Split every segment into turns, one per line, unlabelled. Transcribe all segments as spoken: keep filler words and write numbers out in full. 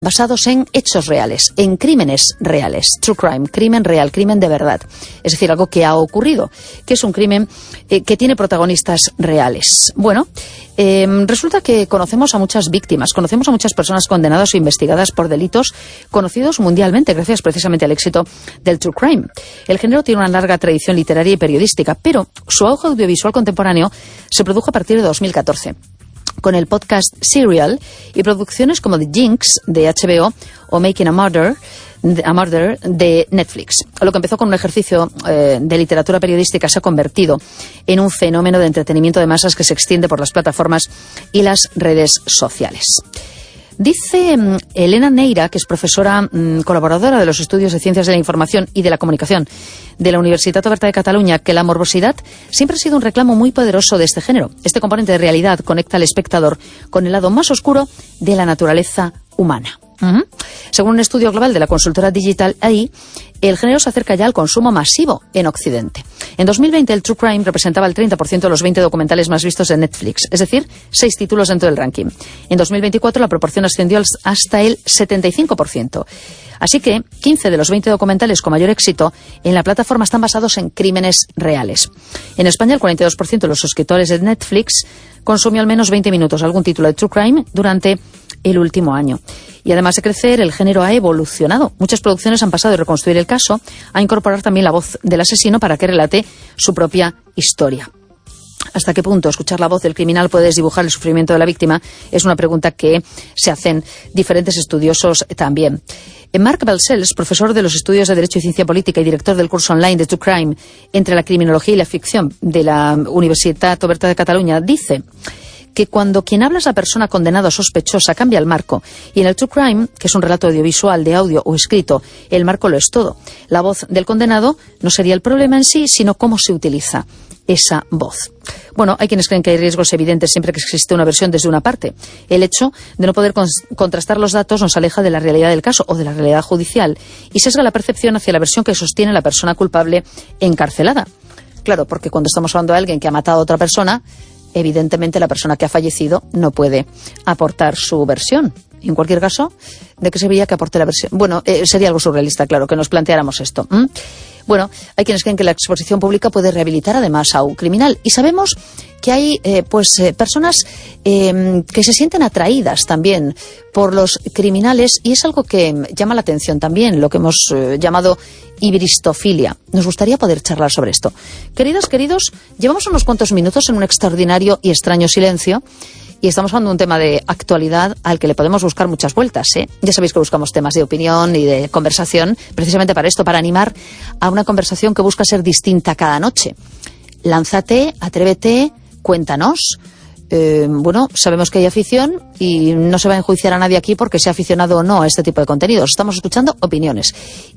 basados en hechos reales, en crímenes reales, true crime, crimen real, crimen de verdad, es decir, algo que ha ocurrido, que es un crimen eh, que tiene protagonistas reales. Bueno, eh, resulta que conocemos a muchas víctimas, conocemos a muchas personas condenadas o investigadas por delitos conocidos mundialmente, gracias precisamente al éxito del true crime. El género tiene una larga tradición literaria y periodística, pero su auge audiovisual contemporáneo se produjo a partir de dos mil catorce. Con el podcast Serial y producciones como The Jinx de H B O o Making a Murder, a Murder de Netflix. Lo que empezó con un ejercicio eh, de literatura periodística se ha convertido en un fenómeno de entretenimiento de masas que se extiende por las plataformas y las redes sociales. Dice um, Elena Neira, que es profesora um, colaboradora de los estudios de Ciencias de la Información y de la Comunicación de la Universitat Oberta de Cataluña, que la morbosidad siempre ha sido un reclamo muy poderoso de este género. Este componente de realidad conecta al espectador con el lado más oscuro de la naturaleza humana. Uh-huh. Según un estudio global de la consultora Digital A I, el género se acerca ya al consumo masivo en Occidente. En dos mil veinte el True Crime representaba el treinta por ciento de los veinte documentales más vistos de Netflix, es decir, seis títulos dentro del ranking. En dos mil veinticuatro la proporción ascendió hasta el setenta y cinco por ciento. Así que quince de los veinte documentales con mayor éxito en la plataforma están basados en crímenes reales. En España el cuarenta y dos por ciento de los suscriptores de Netflix consumió al menos veinte minutos algún título de True Crime durante el último año. Y además de crecer, el género ha evolucionado. Muchas producciones han pasado de reconstruir el caso a incorporar también la voz del asesino para que relate su propia historia. ¿Hasta qué punto escuchar la voz del criminal puede desdibujar el sufrimiento de la víctima? Es una pregunta que se hacen diferentes estudiosos también. Marc Balcells, profesor de los estudios de Derecho y Ciencia Política y director del curso online de True Crime entre la criminología y la ficción de la Universitat Oberta de Cataluña, dice que cuando quien habla es la persona condenada o sospechosa, cambia el marco. Y en el True Crime, que es un relato audiovisual, de audio o escrito, el marco lo es todo. La voz del condenado no sería el problema en sí, sino cómo se utiliza esa voz. Bueno, hay quienes creen que hay riesgos evidentes siempre que existe una versión desde una parte. El hecho de no poder con- contrastar los datos nos aleja de la realidad del caso o de la realidad judicial y sesga la percepción hacia la versión que sostiene la persona culpable encarcelada. Claro, porque cuando estamos hablando de alguien que ha matado a otra persona, evidentemente la persona que ha fallecido no puede aportar su versión. En cualquier caso, ¿de qué serviría que aporte la versión? Bueno, eh, sería algo surrealista, claro, que nos planteáramos esto. ¿Mm? Bueno, hay quienes creen que la exposición pública puede rehabilitar además a un criminal. Y sabemos que hay eh, pues eh, personas eh, que se sienten atraídas también por los criminales y es algo que llama la atención también, lo que hemos eh, llamado ibristofilia. Nos gustaría poder charlar sobre esto. Queridas, queridos, llevamos unos cuantos minutos en un extraordinario y extraño silencio. Y estamos hablando de un tema de actualidad al que le podemos buscar muchas vueltas, ¿eh? Ya sabéis que buscamos temas de opinión y de conversación precisamente para esto, para animar a una conversación que busca ser distinta cada noche. Lánzate, atrévete, cuéntanos. Eh, bueno, sabemos que hay afición y no se va a enjuiciar a nadie aquí porque sea aficionado o no a este tipo de contenidos. Estamos escuchando opiniones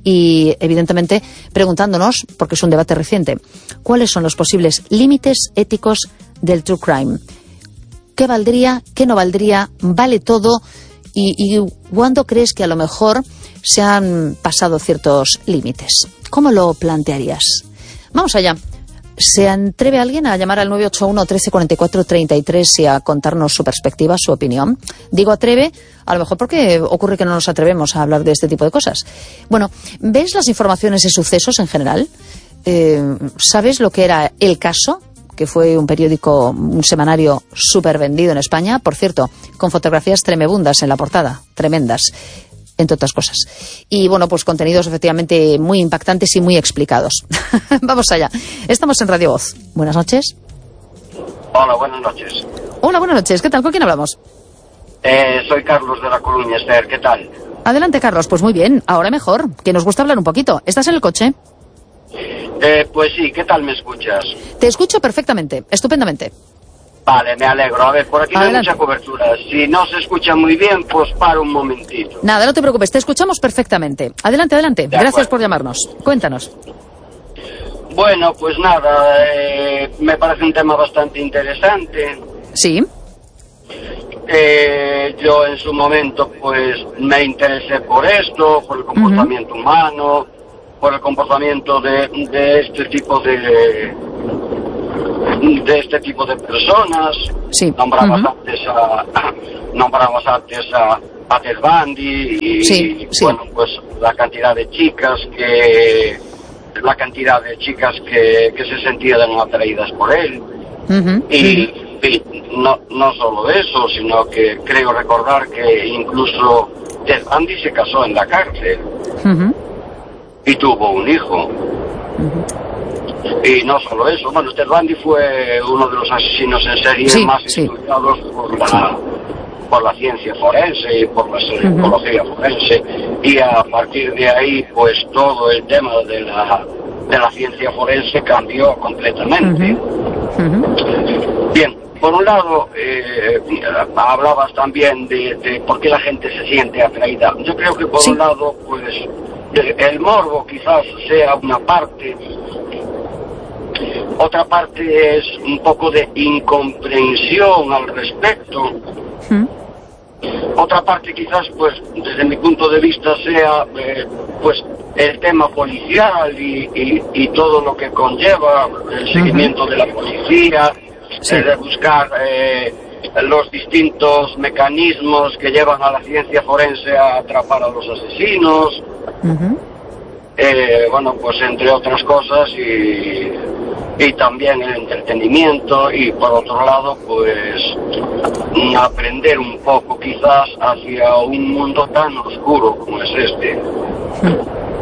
y, evidentemente, preguntándonos, porque es un debate reciente, ¿cuáles son los posibles límites éticos del true crime? ¿Qué valdría? ¿Qué no valdría? ¿Vale todo? ¿Y, y cuándo crees que a lo mejor se han pasado ciertos límites? ¿Cómo lo plantearías? Vamos allá. ¿Se atreve alguien a llamar al nueve ocho uno, trece, cuarenta y cuatro, treinta y tres y a contarnos su perspectiva, su opinión? Digo atreve, a lo mejor porque ocurre que no nos atrevemos a hablar de este tipo de cosas. Bueno, ¿ves las informaciones de sucesos en general? Eh, ¿Sabes lo que era El Caso? Que fue un periódico, un semanario súper vendido en España, por cierto, con fotografías tremebundas en la portada, tremendas, entre otras cosas. Y bueno, pues contenidos efectivamente muy impactantes y muy explicados. Vamos allá. Estamos en Radio Voz. Buenas noches.
Hola, buenas noches.
Hola, buenas noches. ¿Qué tal? ¿Con quién hablamos?
Eh, soy Carlos de La Coruña, Esther. ¿Qué tal?
Adelante, Carlos. Pues muy bien. Ahora mejor, que nos gusta hablar un poquito. ¿Estás en el coche?
Eh, pues sí, ¿qué tal me escuchas?
Te escucho perfectamente, estupendamente.
Vale, me alegro. A ver, por aquí
Adelante.
no hay mucha cobertura. Si no se escucha muy bien, pues para un momentito.
Nada, no te preocupes, te escuchamos perfectamente. Adelante, adelante.
De
Gracias
acuerdo.
por llamarnos. Cuéntanos.
Bueno, pues nada, eh, me parece un tema bastante interesante.
Sí.
Eh, yo en su momento, pues, me interesé por esto, por el comportamiento uh-huh. humano, por el comportamiento de, de este tipo de de este tipo de personas.
Sí.
Nombrabas
uh-huh.
antes a nombrabas antes a, a Ted Bundy y,
sí, sí.
bueno, pues la cantidad de chicas que la cantidad de chicas que, que se sentían atraídas por él.
Uh-huh,
y,
uh-huh.
y no, no solo eso, sino que creo recordar que incluso Ted Bundy se casó en la cárcel. Uh-huh. Y tuvo un hijo. Uh-huh. Y no solo eso, bueno, Ted Bundy fue uno de los asesinos en serie sí, más sí. estudiados por la, sí. por la ciencia forense y por la psicología uh-huh. forense. Y a partir de ahí, pues todo el tema de la, de la ciencia forense cambió completamente. Uh-huh. Uh-huh. Bien, por un lado, eh, hablabas también de, de por qué la gente se siente atraída. Yo creo que por sí. un lado, pues el morbo quizás sea una parte. Otra parte es un poco de incomprensión al respecto. ¿Mm? Otra parte quizás, pues, desde mi punto de vista sea, eh, pues, el tema policial y, y, y todo lo que conlleva el seguimiento uh-huh. de la policía, sí. eh, de buscar eh, los distintos mecanismos que llevan a la ciencia forense a atrapar a los asesinos. Uh-huh. Eh, bueno, pues entre otras cosas y, y también el entretenimiento y por otro lado pues aprender un poco quizás hacia un mundo tan oscuro como es este. Uh-huh.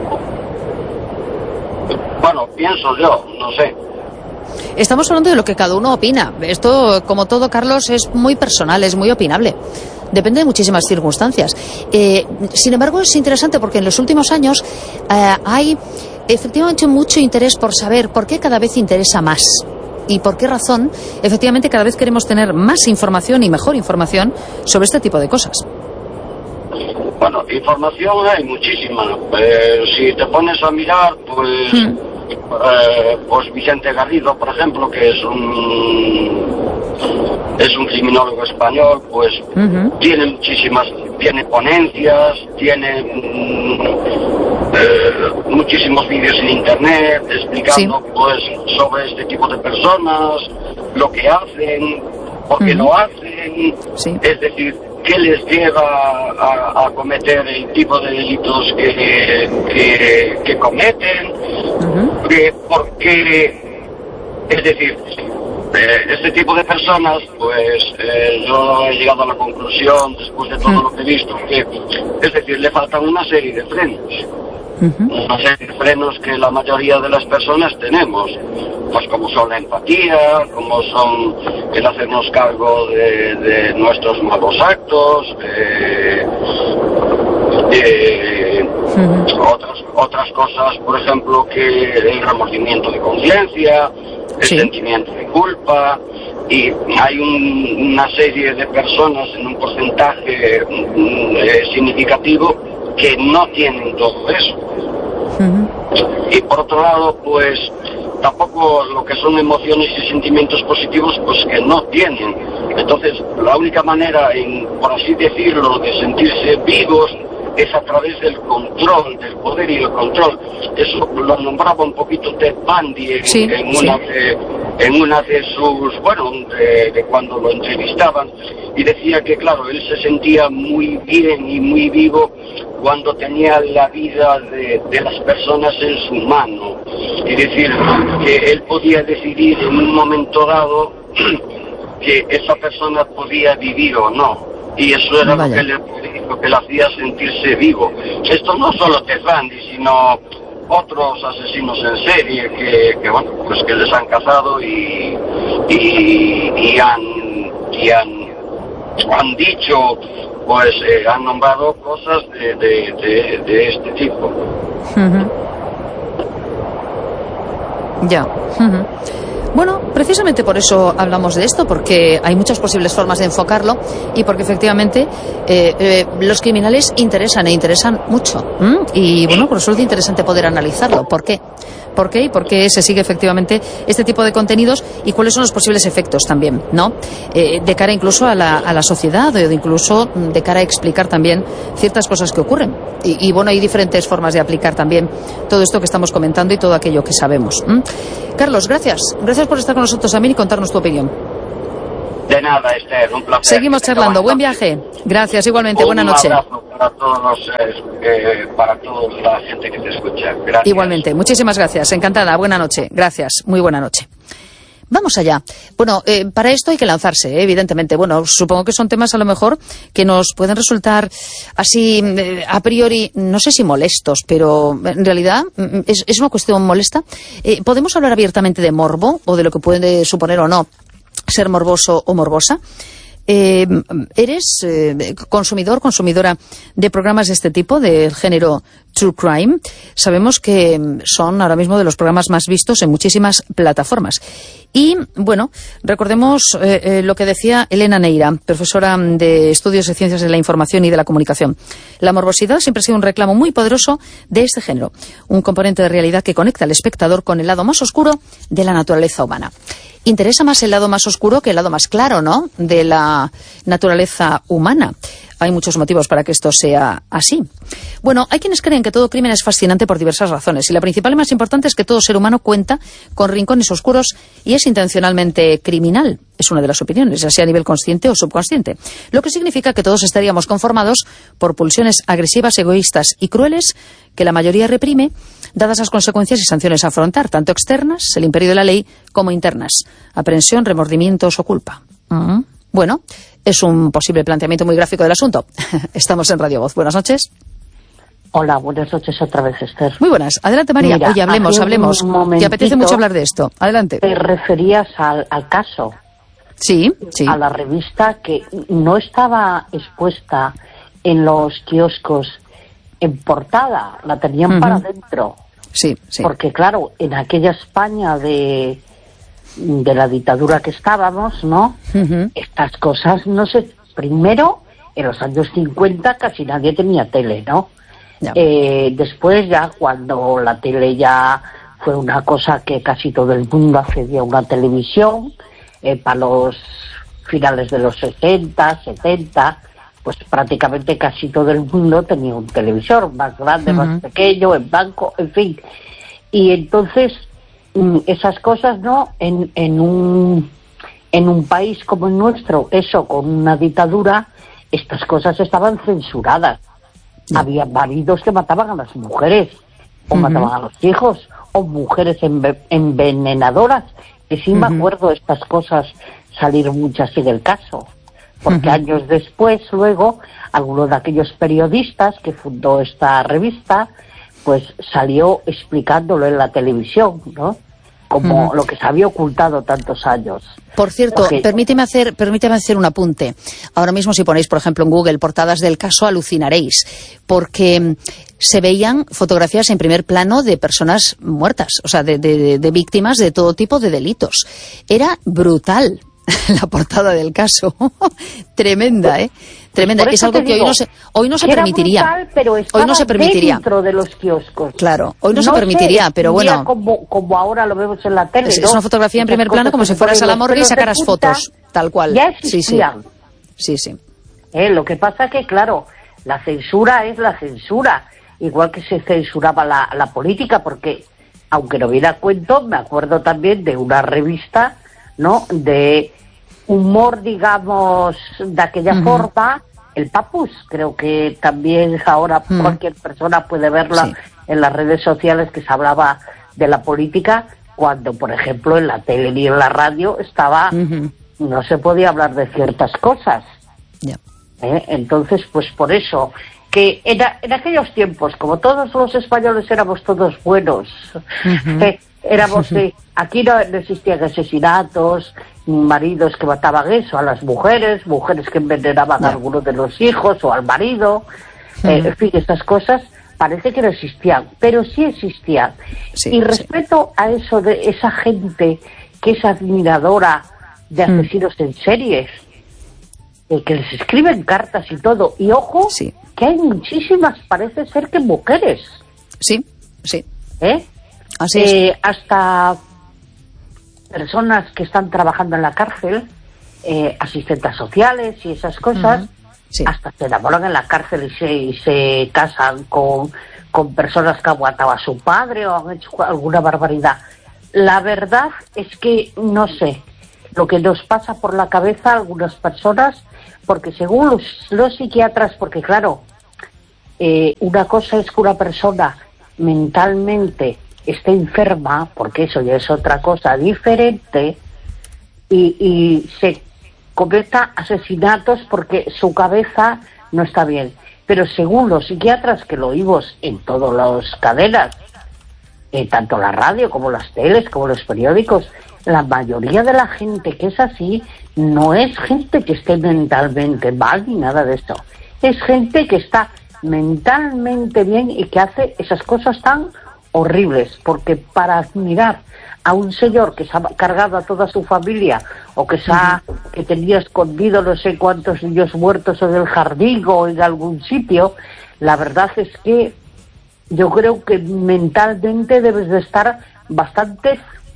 Bueno, pienso yo, no sé.
Estamos hablando de lo que cada uno opina. Esto, como todo, Carlos, es muy personal, es muy opinable. Depende de muchísimas circunstancias. Eh, sin embargo, es interesante porque en los últimos años eh, hay efectivamente mucho interés por saber por qué cada vez interesa más y por qué razón, efectivamente, cada vez queremos tener más información y mejor información sobre este tipo de cosas.
Bueno, información hay muchísima. Eh, si te pones a mirar, pues... Hmm. Eh, pues Vicente Garrido, por ejemplo, que es un es un criminólogo español, pues uh-huh. tiene muchísimas, tiene ponencias, tiene mm, eh, muchísimos vídeos en internet explicando sí. pues sobre este tipo de personas, lo que hacen, por qué uh-huh. lo hacen, sí. es decir, qué les lleva a, a cometer el tipo de delitos que, que, que cometen, uh-huh. que, porque, es decir, eh, este tipo de personas, pues eh, yo he llegado a la conclusión, después de todo uh-huh. lo que he visto, que, es decir, le faltan una serie de frenos. Uh-huh. Una serie de frenos que la mayoría de las personas tenemos, pues como son la empatía, como son el hacernos cargo de, de nuestros malos actos, eh, eh, uh-huh. otras otras cosas, por ejemplo, que el remordimiento de conciencia, el sí. sentimiento de culpa, y hay un, una serie de personas en un porcentaje eh, significativo que no tienen todo eso. Uh-huh. Y por otro lado, pues tampoco lo que son emociones y sentimientos positivos, pues que no tienen. Entonces, la única manera, en, por así decirlo, de sentirse vivos es a través del control, del poder y el control. Eso lo nombraba un poquito Ted Bundy en, sí, en, una, sí. de, en una de sus, bueno, de, de cuando lo entrevistaban, y decía que, claro, él se sentía muy bien y muy vivo cuando tenía la vida de, de las personas en su mano. Es decir, que él podía decidir en un momento dado que esa persona podía vivir o no. Y eso era lo que, le, lo que le hacía sentirse vivo. Esto no solo Ted Bundy, sino otros asesinos en serie que, que bueno, pues que les han cazado y, y, y han, y han, han dicho, pues eh, han nombrado cosas de, de, de, de este tipo.
Uh-huh. Ya. Uh-huh. Bueno, precisamente por eso hablamos de esto, porque hay muchas posibles formas de enfocarlo y porque efectivamente eh, eh, los criminales interesan e interesan mucho. ¿Mm? Y bueno, por eso es interesante poder analizarlo. ¿Por qué? ¿Por qué? Y por qué se sigue efectivamente este tipo de contenidos y cuáles son los posibles efectos también, ¿no? Eh, de cara incluso a la, a la sociedad, o de incluso de cara a explicar también ciertas cosas que ocurren. Y, y bueno, hay diferentes formas de aplicar también todo esto que estamos comentando y todo aquello que sabemos. ¿Mm? Carlos, gracias. Gracias por estar con nosotros también y contarnos tu opinión.
De nada, Esther, un placer.
Seguimos charlando. Buen viaje. Gracias, igualmente.
Un
Buena noche.
Un abrazo para todos, eh, para toda la gente que te escucha. Gracias.
Igualmente. Muchísimas gracias. Encantada. Buena noche. Gracias. Muy buena noche. Vamos allá. Bueno, eh, para esto hay que lanzarse, eh, evidentemente. Bueno, supongo que son temas a lo mejor que nos pueden resultar así eh, a priori, no sé si molestos, pero en realidad es, es una cuestión molesta. Eh, ¿Podemos hablar abiertamente de morbo o de lo que puede suponer o no ser morboso o morbosa? Eh, ¿Eres eh, consumidor, consumidora de programas de este tipo, del género True Crime? Sabemos que son ahora mismo de los programas más vistos en muchísimas plataformas. Y, bueno, recordemos eh, eh, lo que decía Elena Neira, profesora de Estudios de Ciencias de la Información y de la Comunicación. La morbosidad siempre ha sido un reclamo muy poderoso de este género, un componente de realidad que conecta al espectador con el lado más oscuro de la naturaleza humana. Interesa más el lado más oscuro que el lado más claro, ¿no?, de la naturaleza humana. Hay muchos motivos para que esto sea así. Bueno, hay quienes creen que todo crimen es fascinante por diversas razones, y la principal y más importante es que todo ser humano cuenta con rincones oscuros y es intencionalmente criminal. Es una de las opiniones, ya sea a nivel consciente o subconsciente. Lo que significa que todos estaríamos conformados por pulsiones agresivas, egoístas y crueles que la mayoría reprime, dadas las consecuencias y sanciones a afrontar, tanto externas, el imperio de la ley, como internas, aprehensión, remordimientos o culpa. Uh-huh. Bueno, es un posible planteamiento muy gráfico del asunto. Estamos en Radio Voz. Buenas noches.
Hola, buenas noches otra vez, Esther.
Muy buenas. Adelante, María.
Mira,
Oye, hablemos, hablemos. Te apetece mucho hablar de esto. Adelante.
Te referías al, al caso.
Sí, sí.
A la revista que no estaba expuesta en los kioscos en portada, la tenían uh-huh. para adentro.
Sí, sí.
Porque, claro, en aquella España de, de la dictadura que estábamos, ¿no? Uh-huh. Estas cosas, no sé, primero, en los años cincuenta casi nadie tenía tele, ¿no? Yeah. Eh, después ya, cuando la tele ya fue una cosa que casi todo el mundo accedía a una televisión, eh, para los finales de los sesenta, setenta, pues prácticamente casi todo el mundo tenía un televisor, más grande, uh-huh. más pequeño, en blanco, en fin. Y entonces, esas cosas, ¿no? En, en un en un país como el nuestro, eso, con una dictadura, estas cosas estaban censuradas. Uh-huh. Había maridos que mataban a las mujeres, o uh-huh. mataban a los hijos, o mujeres enve- envenenadoras, que sí uh-huh. me acuerdo de estas cosas salir muchas en el caso. Porque uh-huh. años después, luego, alguno de aquellos periodistas que fundó esta revista, pues salió explicándolo en la televisión, ¿no? Como uh-huh. lo que se había ocultado tantos años.
Por cierto, Porque... permíteme hacer, permíteme hacer un apunte. Ahora mismo, si ponéis, por ejemplo, en Google portadas del caso, alucinaréis, porque se veían fotografías en primer plano de personas muertas, o sea, de, de, de víctimas de todo tipo de delitos. Era brutal la portada del caso. Tremenda, ¿eh? Tremenda. Es algo que digo, hoy no se, hoy no se permitiría.
Brutal, pero
hoy no se permitiría.
Dentro de los kioscos.
Claro, hoy no, no se permitiría, se pero bueno.
Como, como ahora lo vemos en la tele.
Es,
¿no?
es una fotografía en primer plano como si fueras a la morgue y sacaras fotos, tal cual.
Ya existían.
Sí, sí. sí, sí.
Eh, lo que pasa que, claro, la censura es la censura. Igual que se censuraba la, la política, porque, aunque no viera cuento, me acuerdo también de una revista, ¿no?, de humor, digamos, de aquella uh-huh. forma, el Papus, creo que también ahora uh-huh. cualquier persona puede verla sí. en las redes sociales, que se hablaba de la política, cuando, por ejemplo, en la tele y en la radio estaba, uh-huh. no se podía hablar de ciertas cosas.
Yeah.
¿Eh? Entonces, pues por eso, que en, a, en aquellos tiempos, como todos los españoles éramos todos buenos, uh-huh. eh, éramos de, aquí no, no existían asesinatos, maridos que mataban eso a las mujeres, mujeres que envenenaban no. a alguno de los hijos o al marido, uh-huh. eh, en fin, estas cosas parece que no existían, pero sí existían. Sí, y respecto sí. a eso de esa gente que es admiradora de asesinos uh-huh. en series, eh, que les escriben cartas y todo, y ojo, sí. que hay muchísimas, parece ser que mujeres.
Sí, sí.
¿Eh?
Así
eh,
es.
Hasta personas que están trabajando en la cárcel, eh, asistentes sociales y esas cosas, uh-huh. sí. hasta se enamoran en la cárcel y se, y se casan con, con personas que han matado a su padre o han hecho alguna barbaridad. La verdad es que, no sé, lo que nos pasa por la cabeza a algunas personas, porque según los, los psiquiatras, porque claro, eh, una cosa es que una persona mentalmente esté enferma, porque eso ya es otra cosa diferente, y, y se cometa asesinatos porque su cabeza no está bien. Pero según los psiquiatras, que lo oímos en todas las cadenas, eh, tanto la radio como las teles, como los periódicos, la mayoría de la gente que es así no es gente que esté mentalmente mal ni nada de esto. Es gente que está mentalmente bien y que hace esas cosas tan horribles, porque para admirar a un señor que se ha cargado a toda su familia, o que se ha, que tenía escondido no sé cuántos niños muertos en el jardín o en algún sitio, la verdad es que yo creo que mentalmente debes de estar bastante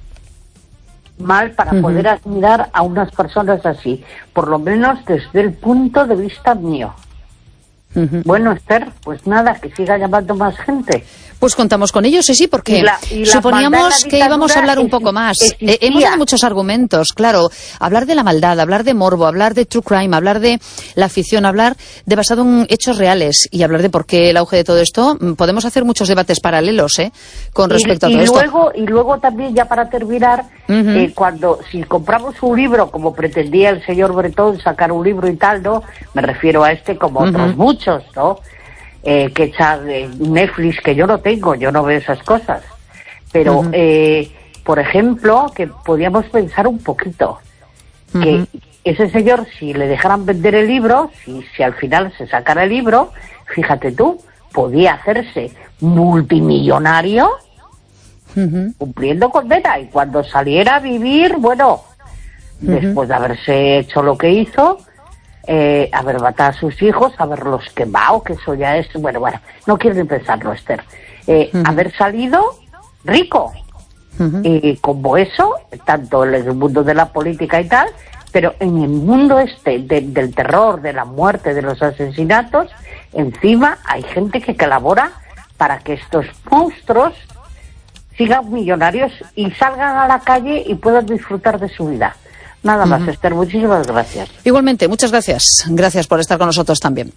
mal para uh-huh. poder admirar a unas personas así, por lo menos desde el punto de vista mío. Uh-huh. Bueno, Esther, pues nada, que siga llamando más gente.
Pues contamos con ellos, sí, sí, porque y la, y suponíamos que íbamos a hablar un poco más. Eh, hemos dado muchos argumentos, claro. Hablar de la maldad, hablar de morbo, hablar de true crime, hablar de la ficción, hablar de basado en hechos reales y hablar de por qué el auge de todo esto. Podemos hacer muchos debates paralelos, ¿eh? Con respecto
y,
a todo
y luego,
esto.
Y luego también, ya para terminar, uh-huh. eh, cuando si compramos un libro, como pretendía el señor Bretón sacar un libro y tal, ¿no? Me refiero a este como uh-huh. otros muchos, ¿no? Eh, que echa de Netflix, que yo no tengo, yo no veo esas cosas. Pero, uh-huh. eh, por ejemplo, que podíamos pensar un poquito, uh-huh. que ese señor, si le dejaran vender el libro, si, si al final se sacara el libro, fíjate tú, podía hacerse multimillonario uh-huh. cumpliendo condena, y cuando saliera a vivir, bueno, uh-huh. después de haberse hecho lo que hizo, Eh, haber matado a sus hijos, haberlos quemado, que eso ya es, bueno, bueno, no quiero ni pensarlo, Esther. Eh, uh-huh. Haber salido rico. Uh-huh. Y como eso, tanto en el mundo de la política y tal, pero en el mundo este de, del terror, de la muerte, de los asesinatos, encima hay gente que colabora para que estos monstruos sigan millonarios y salgan a la calle y puedan disfrutar de su vida. Nada más, uh-huh. Esther, muchísimas gracias.
Igualmente, muchas gracias. Gracias por estar con nosotros también.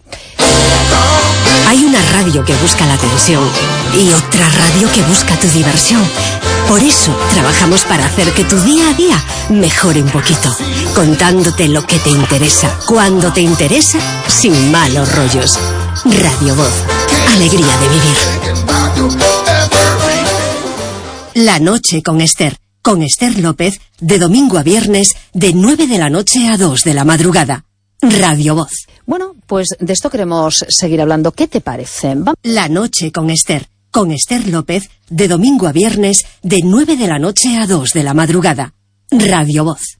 Hay una radio que busca la atención y otra radio que busca tu diversión. Por eso trabajamos para hacer que tu día a día mejore un poquito, contándote lo que te interesa, cuando te interesa, sin malos rollos. Radio Voz, alegría de vivir. La noche con Esther. Con Esther López, de domingo a viernes, de nueve de la noche a dos de la madrugada. Radio Voz.
Bueno, pues de esto queremos seguir hablando. ¿Qué te parece? Vamos.
La noche con Esther. Con Esther López, de domingo a viernes, de nueve de la noche a dos de la madrugada. Radio Voz.